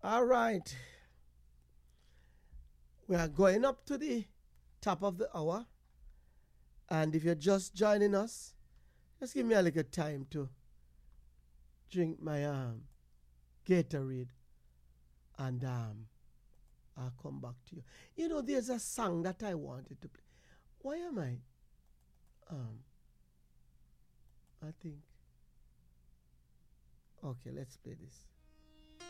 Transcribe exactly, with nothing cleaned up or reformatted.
All right. We are going up to the top of the hour. And if you're just joining us, just give me a little time to drink my um, Gatorade and um, I'll come back to you. You know, there's a song that I wanted to play. Why am I? Um, I think. Okay, let's play this.